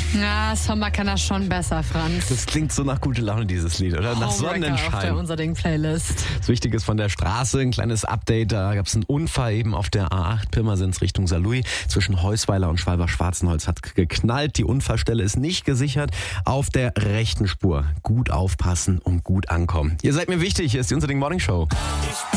Ja, Sommer kann das schon besser, Franz. Das klingt so nach gute Laune, dieses Lied, oder? Nach Homewrecker auf der Sonnenschein. Unser Ding-Playlist. Das Wichtige ist von der Straße, ein kleines Update. Da gab es einen Unfall eben auf der A8 Pirmasens Richtung Saarlouis. Zwischen Heusweiler und Schwalbach-Schwarzenholz hat geknallt. Die Unfallstelle ist nicht gesichert. Auf der rechten Spur. Gut aufpassen und gut ankommen. Ihr seid mir wichtig. Hier ist die Unser Ding Morning Show.